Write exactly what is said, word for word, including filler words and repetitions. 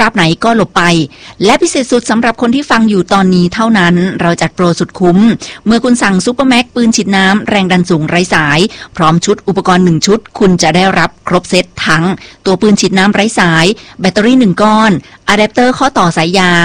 ราบไหนก็หลบไปและพิเศษสุดสำหรับคนที่ฟังอยู่ตอนนี้เท่านั้นเราจัดโปรสุดคุ้มเมื่อคุณสั่งซุปเปอร์แม็กปืนฉีดน้ำแรงดันสูงไร้สายพร้อมชุดอุปกรณ์หนึ่งชุดคุณจะได้รับครบเซตทั้งตัวปืนฉีดน้ำไร้สายแบตเตอรี่หนึ่งก้อนอะแดปเตอร์ข้อต่อสายยาง